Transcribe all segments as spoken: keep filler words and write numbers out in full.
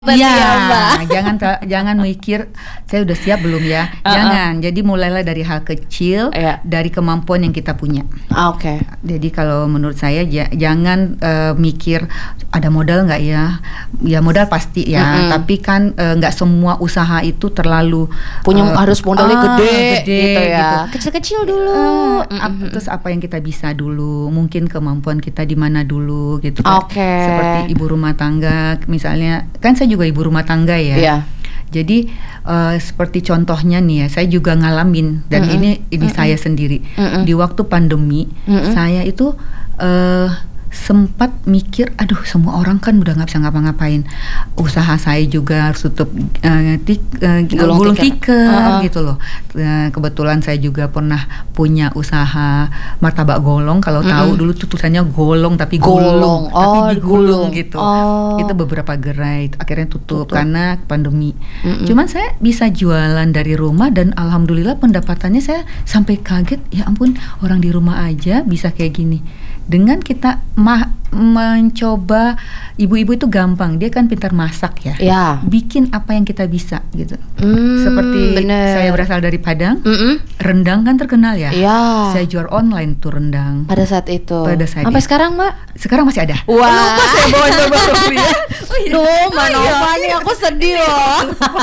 Iya, ya, Mbak. jangan te- jangan mikir saya udah siap belum ya. Uh-uh. Jangan. Jadi mulailah dari hal kecil, Iya. dari kemampuan yang kita punya. Ah, Oke. Jadi kalau menurut saya ja- jangan uh, mikir ada modal nggak ya? Ya modal pasti ya. Mm-mm. Tapi kan uh, nggak semua usaha itu terlalu Punya uh, harus modalnya ah, gede, gede gitu ya. gitu. Kecil-kecil dulu. Uh, ap- Mm-mm. terus apa yang kita bisa dulu? Mungkin kemampuan kita di mana dulu gitu kan. Oke. Seperti ibu rumah tangga misalnya. Kan saya juga ibu rumah tangga ya. Iya. Jadi uh, seperti contohnya nih ya, saya juga ngalamin dan Mm-mm. ini ini Mm-mm. saya sendiri. Mm-mm. Di waktu pandemi, Mm-mm. saya itu uh, sempat mikir, aduh semua orang kan udah nggak bisa ngapa-ngapain. Usaha saya juga harus tutup uh, tik, uh, Gulung gulung tikar. tikar Uh-uh. gitu loh. Uh, kebetulan saya juga pernah punya usaha martabak golong. Kalau Mm-mm. tahu dulu tuh tulisannya golong tapi Golong. gulung, Oh, tapi digulung digulung. gitu. Oh. Itu beberapa gerai akhirnya tutup, Tutup. karena pandemi. Mm-mm. Cuman saya bisa jualan dari rumah dan alhamdulillah pendapatannya saya sampai kaget, ya ampun orang di rumah aja bisa kayak gini. Dengan kita ma- mencoba, ibu-ibu itu gampang, dia kan pintar masak ya. Ya. Bikin apa yang kita bisa gitu. Hmm, Seperti bener. saya berasal dari Padang, Mm-mm. rendang kan terkenal ya. Iya. Saya jual online tuh rendang. Pada saat itu. Pada saat Sampai itu. sekarang, Mbak? Sekarang masih ada. Wah. Lupa saya bawa baru ya. Duh, Mbak Oh, Nova iya. nih aku sedih loh.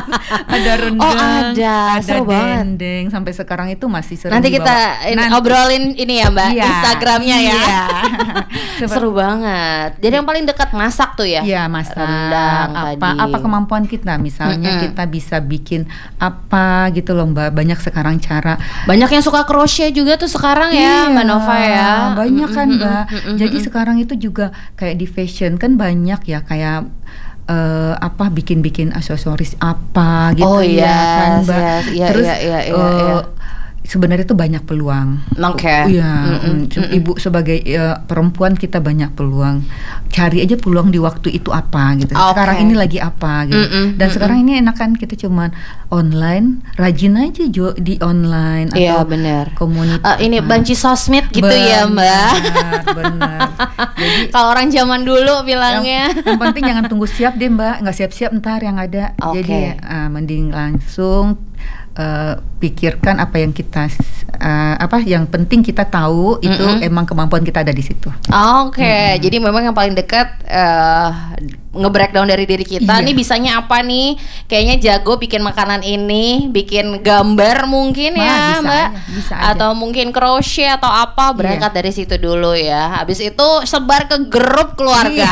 Ada rendang, Oh, ada. ada Seru banget. dendeng, sampai sekarang itu masih sering Nanti dibawa. kita ini, Nanti. obrolin ini ya, Mbak, Iya, Instagramnya ya. iya. Seba- Seru banget. Jadi yang paling dekat masak tuh ya. Iya, masak Rendang apa tadi. apa kemampuan kita, misalnya Mm-mm. kita bisa bikin apa gitu loh Mbak. Banyak sekarang cara. Banyak yang suka crochet juga tuh sekarang ya, Iya, Mbak Nova ya. banyak kan Mm-mm, Mbak. mm-mm, Jadi mm-mm. sekarang itu juga kayak di fashion kan banyak ya, kayak eh, apa bikin-bikin aksesoris apa gitu Oh, ya yes, kan Mbak. yes, iya, Terus iya, iya, iya, eh, iya. sebenarnya itu banyak peluang. Oke. Iya, Mm-mm, mm, mm-mm. ibu sebagai eh, perempuan kita banyak peluang. Cari aja peluang di waktu itu apa gitu. Oke. Sekarang ini lagi apa gitu. Mm-mm, Dan mm-mm. sekarang ini enakan kita cuman online, rajin aja Jo di online Iya, atau benar. komunitas. Eh, ini apa. banci sosmed gitu ya, Mbak. Benar, benar. Jadi Kalau orang zaman dulu bilangnya. yang, yang penting jangan tunggu siap deh Mbak, nggak siap-siap ntar yang ada. Oke. Jadi uh, mending langsung uh, pikirkan apa yang kita uh, apa yang penting kita tahu itu Mm-mm. emang kemampuan kita ada di situ. Oke, jadi memang yang paling dekat eh, nge-breakdown dari diri kita. Iya. Nih bisanya apa nih? Kayaknya jago bikin makanan ini, bikin gambar mungkin Wah, ya, bisa Mbak. aja, bisa aja. Atau mungkin crochet atau apa, berangkat dari situ dulu ya. Habis itu sebar ke grup keluarga.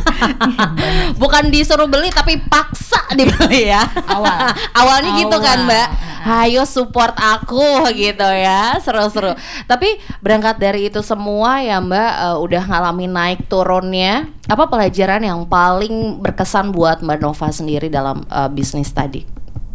Iya. Bukan disuruh beli tapi paksa dibeli ya. Awal. Awalnya gitu Awal. kan, Mbak. Hayo support aku gitu ya. Seru-seru. Tapi berangkat dari itu semua ya, Mbak, eh, udah ngalamin naik turunnya. Apa pelajaran yang paling berkesan buat Mbak Nova sendiri dalam eh, bisnis tadi?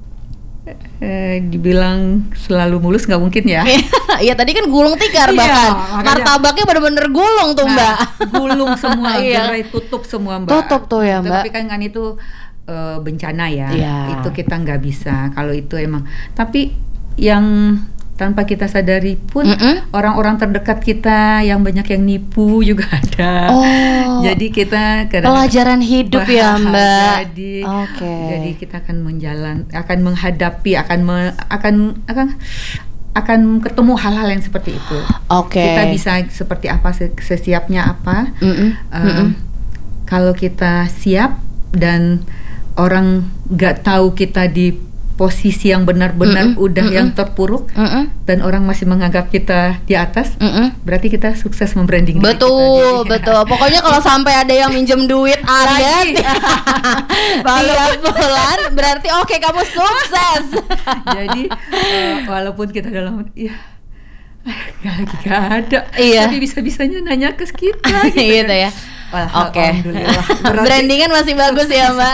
Eh, dibilang selalu mulus nggak mungkin ya. Iya, tadi kan gulung tikar Iya, bahkan. makanya. Martabaknya bener-bener gulung tuh, Mbak. Nah, gulung semua, Iya. gerai tutup semua Mbak. Tutup tuh ya, Mbak. Tapi kan kan itu eh, bencana ya. Iya. Itu kita nggak bisa. Kalau itu emang. Tapi yang tanpa kita sadari pun Mm-mm. orang-orang terdekat kita yang banyak yang nipu juga ada. Oh. Jadi kita kadang- Pelajaran hidup ya, Mbak. Jadi, Oke. jadi kita akan menjalan, akan menghadapi, akan me- akan akan akan ketemu hal-hal yang seperti itu. Oke. Kita bisa seperti apa, se- sesiapnya apa. Mm-mm. Eh, Mm-mm. Kalau kita siap dan orang nggak tahu kita di posisi yang benar-benar Mm-mm, udah mm-mm. yang terpuruk Mm-mm. dan orang masih menganggap kita di atas, Mm-mm. berarti kita sukses membranding diri Betul, kita. betul. Pokoknya kalau sampai ada yang minjem duit Anda Lagi. tiap bulan, berarti oke kamu sukses. Jadi eh, walaupun kita dalam ya nggak lagi nggak ada, Iya. tapi bisa-bisanya nanya ke kita gitu, Gitu ya. Wah, Oke. alhamdulillah. Berarti- Brandingan masih bagus ya, Mbak.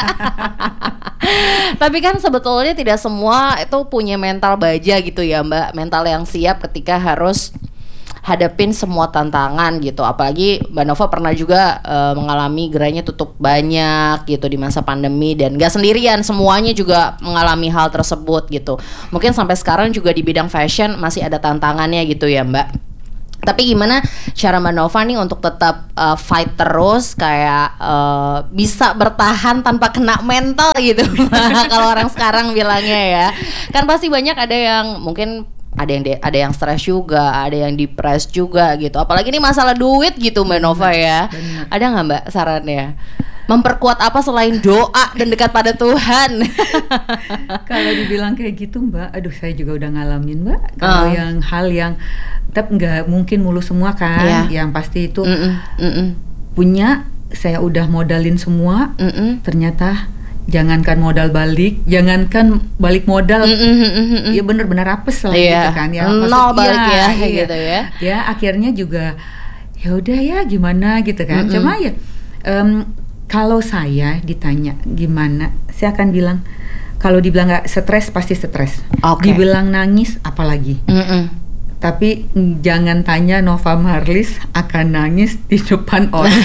Tapi kan sebetulnya tidak semua itu punya mental baja gitu ya, Mbak. Mental yang siap ketika harus hadapin semua tantangan gitu. Apalagi Mbak Nova pernah juga eh, mengalami gerainya tutup banyak gitu di masa pandemi, dan gak sendirian, semuanya juga mengalami hal tersebut gitu. Mungkin sampai sekarang juga di bidang fashion masih ada tantangannya gitu ya, Mbak. Tapi gimana cara Mbak Nova nih untuk tetap uh, fight terus, kayak uh, bisa bertahan tanpa kena mental gitu? Kalau orang sekarang bilangnya ya, kan pasti banyak ada yang mungkin ada yang de- ada yang stres juga, ada yang depres juga gitu. Apalagi ini masalah duit gitu Mbak Nova ya. Benar. Ada nggak Mbak sarannya? Memperkuat apa selain doa dan dekat pada Tuhan? Kalau dibilang kayak gitu Mbak, aduh saya juga udah ngalamin Mbak. Kalau Uh. yang hal yang tapi nggak mungkin mulus semua kan, Iya. yang pasti itu Mm-mm, mm-mm, punya saya udah modalin semua, mm-mm, ternyata jangankan modal balik, jangankan balik modal, mm-mm, mm-mm, mm-mm. ya bener-bener apes lah Iya. gitu kan ya. Nol Maksud- balik ya, iya, kayak iya. gitu ya. Ya akhirnya juga ya udah ya gimana gitu kan. Mm-mm. Cuma ya em, kalau saya ditanya gimana, saya akan bilang kalau dibilang nggak stres pasti stres. Oke. Dibilang nangis apalagi. Mm-mm. Tapi mm, jangan tanya Nova Marlis akan nangis di depan orang.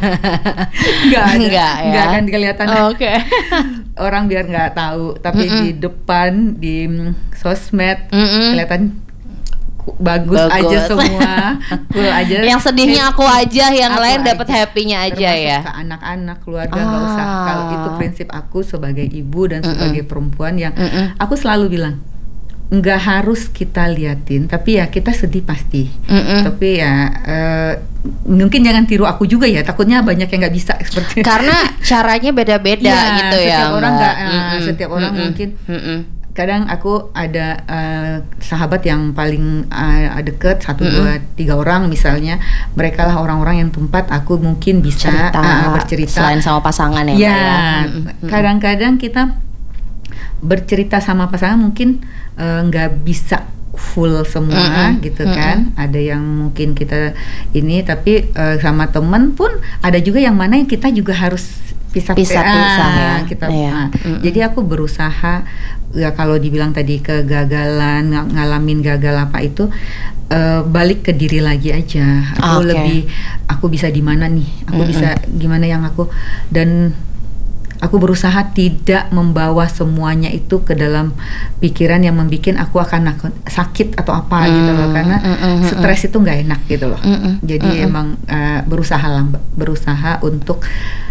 Nggak ada, Enggak ya. nggak akan kelihatan. Oke. Orang biar nggak tahu, tapi Mm-mm. di depan di mm, sosmed Mm-mm. kelihatan ku- bagus, Bagus. aja semua, cool aja. Yang sedihnya aku aja, yang Aku lain dapat aja. happy-nya aja Termasuk ya. ke anak-anak, keluarga nggak usah. Ah. Kalau itu prinsip aku sebagai ibu dan Mm-mm. sebagai perempuan yang Mm-mm. aku selalu bilang nggak harus kita liatin, tapi ya kita sedih pasti. Mm-mm. Tapi ya eh, mungkin jangan tiru aku juga ya. Takutnya banyak yang nggak bisa seperti Karena caranya beda-beda Iya, gitu ya. setiap orang Mbak. nggak, eh, Mm-mm. setiap orang Mm-mm. mungkin. Mm-mm. Kadang aku ada eh, sahabat yang paling eh, deket satu Mm-mm. dua tiga orang misalnya, mereka lah orang-orang yang tempat aku mungkin bisa Cerita, eh, bercerita. selain sama pasangan ya, Mbak Ya, ya. Mm-mm. kadang-kadang kita bercerita sama pasangan mungkin eh, nggak bisa full semua Mm-mm. gitu Mm-mm. kan. Ada yang mungkin kita ini, tapi eh, sama temen pun ada juga yang mana yang kita juga harus pisah Pisah-pisah ya. kita. Iya. Nah, Mm-mm. jadi aku berusaha ya, kalau dibilang tadi kegagalan, ng- ngalamin gagal apa itu, eh, balik ke diri lagi aja. Aku Oke. lebih, aku bisa di mana nih? Aku Mm-mm. bisa gimana yang aku, dan aku berusaha tidak membawa semuanya itu ke dalam pikiran yang membuat aku akan nak- sakit atau apa Hmm, gitu loh, karena mm, mm, mm, stres itu nggak enak gitu loh. Mm-mm. Jadi Mm-mm. emang eh, berusaha lah, Mbak. Berusaha untuk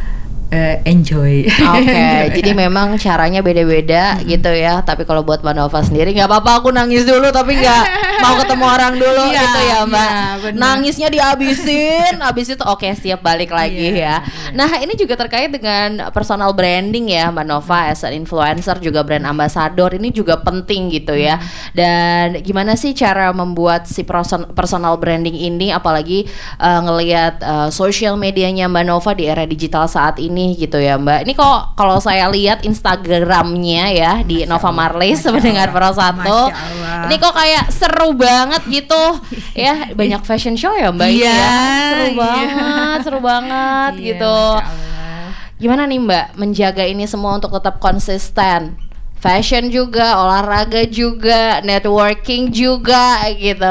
eh, enjoy. Oke, jadi memang caranya beda-beda gitu ya. Tapi kalau buat Mbak Nova sendiri nggak apa-apa, aku nangis dulu tapi nggak mau ketemu orang dulu Iya, gitu ya Mbak. iya, bener. Nangisnya dihabisin, habis itu oke siap balik lagi Iya, ya. iya. Nah ini juga terkait dengan personal branding ya Mbak Nova, as an influencer juga brand ambassador ini juga penting gitu ya. Dan gimana sih cara membuat si person- personal branding ini, apalagi uh, ngelihat uh, social medianya Mbak Nova di era digital saat ini gitu ya Mbak. Ini kok kalau saya lihat Instagramnya ya di Masya Nova Allah, Marlis Masya mendengar Allah, Pro Satu. Masya Allah. Ini kok kayak seru banget gitu ya, banyak fashion show ya Mbak ini Iya, ya. Seru iya. banget, seru banget Iya, gitu. Masya Allah. Gimana nih Mbak menjaga ini semua untuk tetap konsisten? Fashion juga, olahraga juga, networking juga gitu.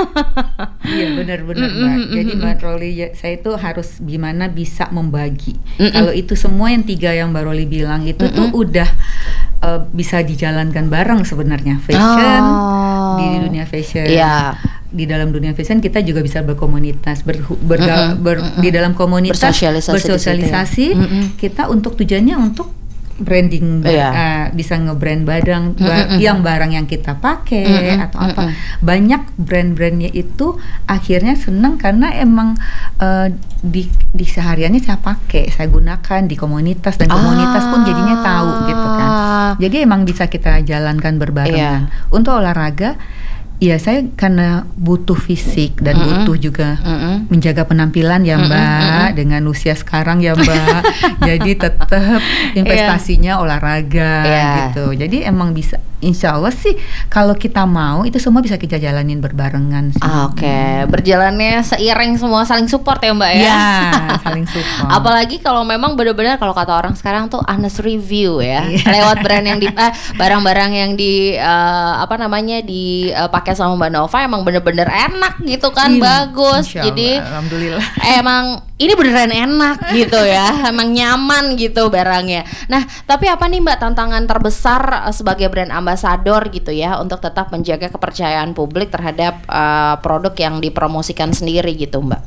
Iya benar-benar Mm, Mbak. mm, mm, Jadi mm. Mbak Roli, ya, saya tuh harus gimana bisa membagi. Mm-mm. Kalau itu semua yang tiga yang Mbak Roli bilang itu tuh Mm-mm. udah eh, bisa dijalankan bareng sebenarnya. Fashion Oh. di dunia fashion. Iya. Di dalam dunia fashion kita juga bisa berkomunitas, ber, berga- Mm-mm, ber- mm-mm. di dalam komunitas Bersosialisasi di situ ya. bersosialisasi. Mm-mm. Kita untuk tujuannya untuk branding, Iya. eh, bisa nge-brand barang, Mm-mm. yang barang yang kita pakai Mm-mm, atau apa. mm-mm. Banyak brand-brandnya itu akhirnya senang karena emang eh, di di sehariannya saya pakai, saya gunakan di komunitas, dan komunitas pun jadinya tahu gitu kan. Ah. Jadi emang bisa kita jalankan berbarengan. Untuk olahraga, ya saya karena butuh fisik dan Mm-mm. butuh juga Mm-mm. menjaga penampilan ya Mm-mm, Mbak, mm-mm. dengan usia sekarang ya Mbak. Jadi tetap investasinya olahraga Iya. gitu. Jadi emang bisa, insya Allah sih kalau kita mau itu semua bisa kita jalanin berbarengan sih. Ah, Oke, berjalannya seiring semua, saling support ya Mbak ya. Ya, saling support. Apalagi kalau memang benar-benar kalau kata orang sekarang tuh honest review ya, Iya. lewat brand yang di eh, barang-barang yang di eh, apa namanya dipakai sama Mbak Nova emang bener-bener enak gitu kan, Iya, bagus. insya Allah, Jadi alhamdulillah. emang ini beneran enak gitu ya, emang nyaman gitu barangnya. Nah, tapi apa nih Mbak tantangan terbesar eh, sebagai brand ambassador ambasador gitu ya untuk tetap menjaga kepercayaan publik terhadap uh, produk yang dipromosikan sendiri gitu Mbak?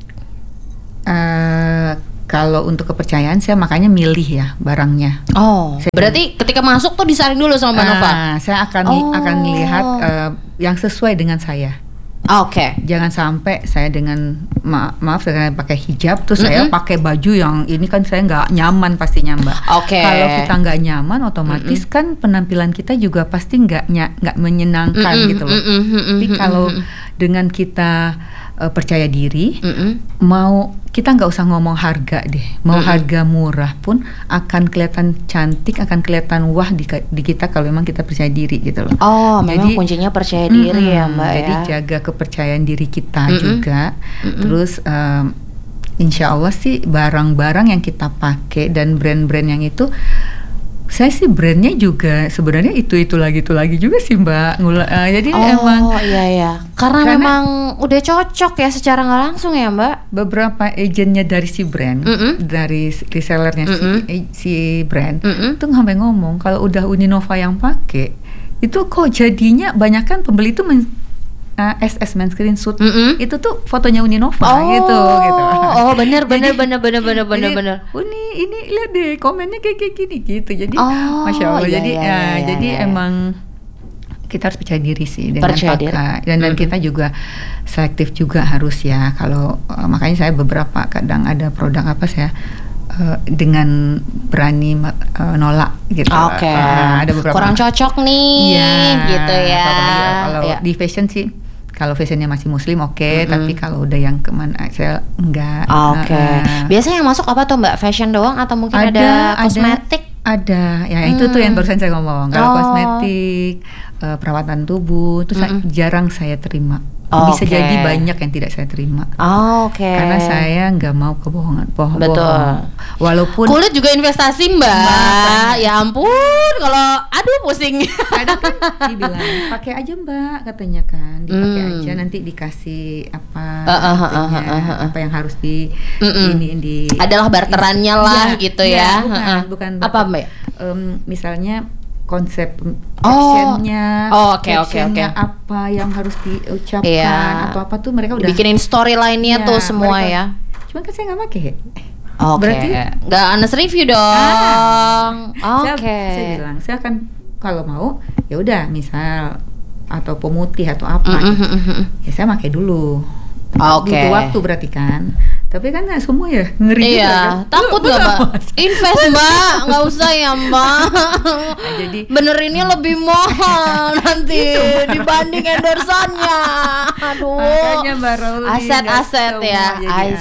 Uh, kalau untuk kepercayaan saya makanya milih ya barangnya. Oh, saya berarti ketika masuk tuh disaring dulu sama Mbak Nova? Uh, saya akan oh. akan lihat uh, yang sesuai dengan saya. Oke. Okay. Jangan sampai saya dengan ma- maaf saya pakai hijab terus Mm-hmm. saya pakai baju yang ini kan saya nggak nyaman pastinya Mbak. Oke. Okay. Kalau kita nggak nyaman otomatis mm-hmm. kan penampilan kita juga pasti nggak nggak menyenangkan mm-hmm. gitu loh. Mm-hmm. Tapi kalau dengan kita uh, percaya diri, mm-hmm. mau kita nggak usah ngomong harga deh, mau mm-hmm. harga murah pun akan kelihatan cantik, akan kelihatan wah di, di kita kalau memang kita percaya diri gitu loh. Oh, jadi, memang kuncinya percaya diri mm-hmm, ya Mbak jadi ya. jaga kepercayaan diri kita mm-hmm. juga, mm-hmm. terus um, insya Allah sih barang-barang yang kita pakai dan brand-brand yang itu, saya sih brandnya juga sebenarnya itu-itu lagi itu lagi juga sih Mbak. Ngula, uh, jadi oh, emang iya ya. Karena, karena memang udah cocok ya secara nggak langsung ya Mbak. Beberapa agennya dari si brand, mm-hmm. dari resellernya mm-hmm. si, si brand, mm-hmm. tuh sampai ngomong kalau udah Uninova yang pakai itu kok jadinya banyak kan pembeli itu men- Uh, S S men screenshot mm-hmm. itu tuh fotonya Uninova oh, gitu gitu. Oh benar benar benar benar benar benar benar. Uni ini lihat deh komennya kayak kayak gini gitu. Jadi oh, masya Allah. iya, jadi iya, ya, iya, jadi iya. emang kita harus percaya diri sih dengan percaya pakai diri. dan dan mm-hmm. kita juga selektif juga harus ya. Kalau uh, makanya saya beberapa kadang ada produk apa saya Uh, dengan berani uh, nolak gitu. Oke. Okay. Uh, ada beberapa kurang cocok nih, ya, gitu ya. Kalau ya. Di fashion sih, kalau fashionnya masih muslim oke, okay, mm-hmm. tapi kalau udah yang kemana saya enggak. Oke. Okay. Uh, Biasanya yang masuk apa tuh Mbak? Fashion doang atau mungkin ada, ada kosmetik? Ada, ya hmm. itu tuh yang barusan saya ngomong. Kalau oh. kosmetik, uh, perawatan tubuh, itu mm-hmm. sa- jarang saya terima. Oh, bisa okay. jadi banyak yang tidak saya terima. Oh, Oke. Okay. Karena saya nggak mau kebohongan, bohong. Betul. Walaupun kulit juga investasi Mbak. Mbak ya ampun, kalau aduh pusing. Ada kan dibilang pakai aja Mbak katanya kan, dipakai hmm. aja nanti dikasih apa, uh, uh, uh, uh, uh, uh, uh. apa yang harus di Mm-mm. ini di. Adalah barterannya is, lah ya, gitu ya. ya. Bukan, uh, uh. bukan. Apa Mbak? Um, misalnya konsep actionnya, oh, oke oke oke. apa yang harus diucapkan yeah. atau apa tuh mereka udah bikinin storyline-nya ya, tuh semua mereka, ya. Cuman kan saya nggak pakai. Oke. Okay. Nggak honest review dong. Ah, Oke. Okay. Saya, saya bilang saya akan kalau mau ya udah misal atau pemutih atau apa, mm-hmm. gitu. Ya saya pakai dulu. Oke. Okay. Butuh waktu berarti kan. Tapi kan nggak semua ya ngeri iya, juga kan. Takut nggak Mbak? Invest Mbak, nggak usah ya Mbak. Nah, jadi benerinnya lebih mahal nanti dibanding endorsannya. Aduh. Makanya Mbak Rauli aset-aset ya. Jadi, I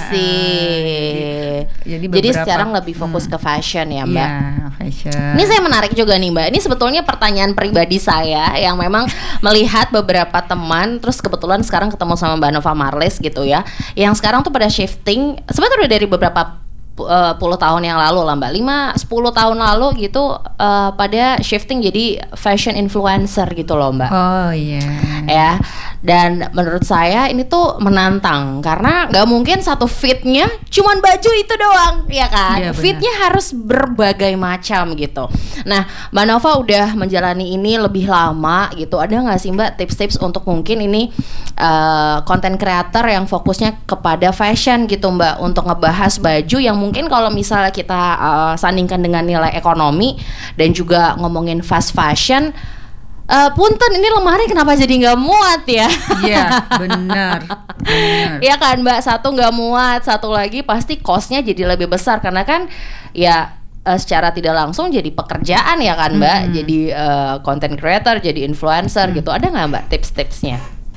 see. Jadi, jadi sekarang lebih fokus hmm, ke fashion ya Mbak. Iya, fashion. Ini saya menarik juga nih Mbak. Ini sebetulnya pertanyaan pribadi saya yang memang melihat beberapa teman, terus kebetulan sekarang ketemu sama Mbak Nova Marlis gitu ya. Yang sekarang tuh pada shifting. Sebenarnya udah dari beberapa uh, puluh tahun yang lalu lah Mbak, lima sepuluh tahun lalu gitu uh, pada shifting jadi fashion influencer gitu loh Mbak. Oh iya. Yeah. Ya, dan menurut saya ini tuh menantang karena nggak mungkin satu fitnya cuman baju itu doang, ya kan? Yeah, fitnya harus berbagai macam gitu. Nah, Mbak Nova udah menjalani ini lebih lama gitu. Ada nggak sih Mbak tips-tips untuk mungkin ini konten uh, creator yang fokusnya kepada fashion gitu Mbak, untuk ngebahas baju yang mungkin kalau misalnya kita uh, sandingkan dengan nilai ekonomi dan juga ngomongin fast fashion, Uh, punten ini lemari kenapa jadi nggak muat ya? Iya benar. Iya kan Mbak, satu nggak muat, satu lagi pasti costnya jadi lebih besar karena kan ya uh, secara tidak langsung jadi pekerjaan ya kan Mbak, hmm. jadi uh, content creator, jadi influencer hmm. gitu. Ada nggak Mbak tips-tipsnya?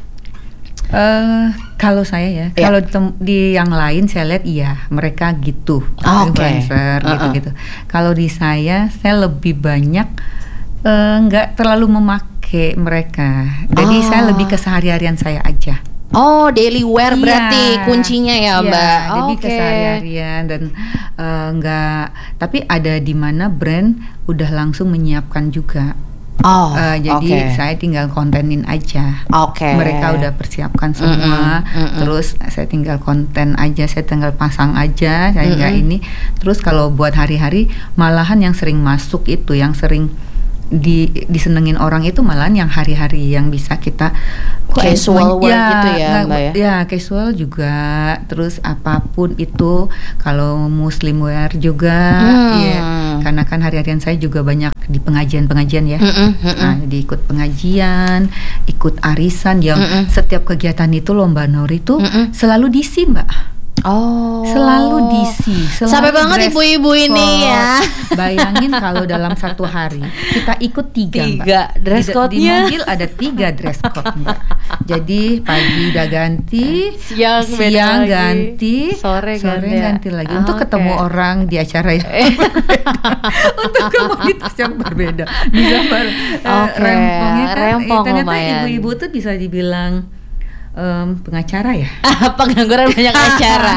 Uh, kalau saya ya, yeah. kalau tem- di yang lain saya lihat iya mereka gitu, oh, influencer okay. gitu-gitu. Uh-uh. Kalau di saya, saya lebih banyak nggak uh, terlalu memakai mereka, jadi oh. saya lebih ke sehari-harian saya aja. Oh, daily wear iya. berarti kuncinya ya, Mbak. Iya, oh, jadi okay. keseharian dan uh, nggak. Tapi ada di mana brand udah langsung menyiapkan juga. Oh, uh, jadi okay. saya tinggal kontenin aja. Oke. Okay. Mereka udah persiapkan semua. Mm-mm, mm-mm. Terus saya tinggal konten aja, saya tinggal pasang aja. Saya nggak ini. Terus kalau buat hari-hari, malahan yang sering masuk itu, yang sering di disenengin orang itu malahan yang hari-hari yang bisa kita casual wear gitu ya, nggak- Mbak ya? Ya casual juga, terus apapun itu kalau muslim wear juga, Hmm. ya karena kan hari-harian saya juga banyak di pengajian-pengajian ya. Mm-mm, mm-mm. Nah, jadi ikut pengajian, ikut arisan yang Mm-mm. setiap kegiatan itu lomba nori itu Mm-mm. selalu diisi Mbak. Oh. Selalu diisi, selalu Sampai banget dress ibu-ibu ini code. ya. Bayangin kalau dalam satu hari kita ikut tiga, Tiga Mbak. dress Di- code-nya. Di mobil ada tiga dress code, Mbak. Jadi pagi udah ganti, Siang beda siang lagi. ganti, Sore ganti ya. ganti lagi Ah, untuk oke. ketemu orang di acara yang berbeda, untuk komunitas yang berbeda. Bisa ber, eh, Oke, rempongnya kan, rempong ternyata lumayan. ibu-ibu tuh bisa dibilang em, pengacara ya. Pengangguran banyak acara.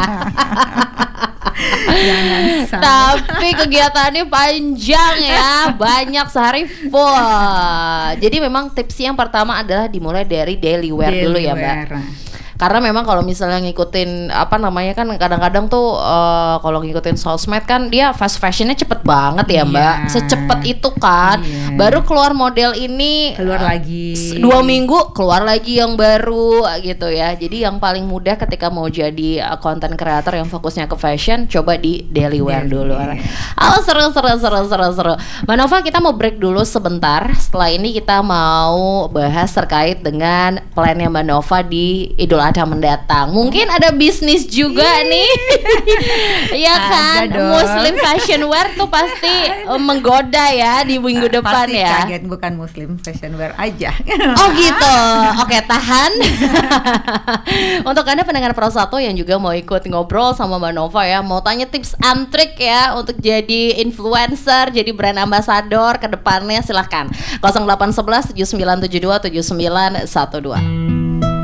Jangan sampai. Tapi kegiatannya panjang ya, banyak sehari full. Jadi memang tips yang pertama adalah dimulai dari daily wear dulu ya, Mbak. Daily wear. Karena memang kalau misalnya ngikutin apa namanya kan kadang-kadang tuh eh, kalau ngikutin sosmed kan dia fast fashionnya cepet banget ya, Mbak. Iya. Secepat itu kan. Iya. Baru keluar model ini Keluar eh, lagi. dua minggu keluar lagi yang baru gitu ya. Jadi yang paling mudah ketika mau jadi uh, content creator yang fokusnya ke fashion, coba di daily wear Daily dulu. wear. Oh seru seru seru seru seru. Mbak Nova, kita mau break dulu sebentar. Setelah ini kita mau bahas terkait dengan plannya Mbak Nova di Idul Adha mendatang. Mungkin ada bisnis juga nih. Iya kan? Ada dong. Muslim fashion wear tuh pasti uh, menggoda ya di minggu depan Pasti ya. kaget, bukan muslim fashion wear aja. Oh gitu. Oke, tahan. Untuk Anda pendengar Pro satu yang juga mau ikut ngobrol sama Mbak Nova ya, mau tanya tips and trick ya untuk jadi influencer, jadi brand ambassador ke depannya, silahkan nol delapan satu satu tujuh sembilan tujuh dua tujuh sembilan satu dua.